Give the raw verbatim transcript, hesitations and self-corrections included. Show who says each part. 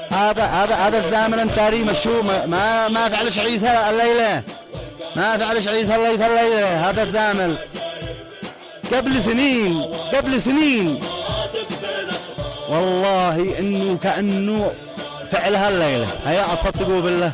Speaker 1: هذا هذا هذا الزامل انتاري مشو ما ما, ما فعلش عيسها الليله، ما فعلش عيسها الليله الليله هذا الزامل قبل سنين قبل سنين والله انه كانه فعلها الليله. هيا اصدقوا بالله.